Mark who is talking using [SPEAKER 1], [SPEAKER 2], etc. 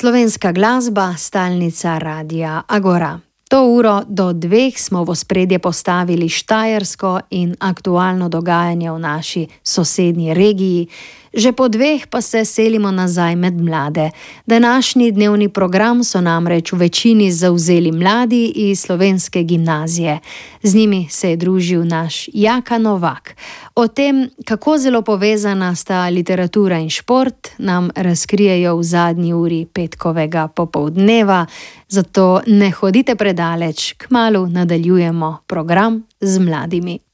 [SPEAKER 1] Slovenska glasba, stalnica Radia Agora. To uro do 2 smo v ospredje postavili štajersko in aktualno dogajanje v naši sosednji regiji. Že po 2 pa se selimo nazaj med mlade. Današnji dnevni program so namreč v večini zavzeli mladi iz slovenske gimnazije. Z njimi se je družil naš Jaka Novak. O tem, kako zelo povezana sta literatura in šport, nam razkrijejo v zadnji uri petkovega popoldneva. Zato ne hodite predaleč, kmalu nadaljujemo program z mladimi.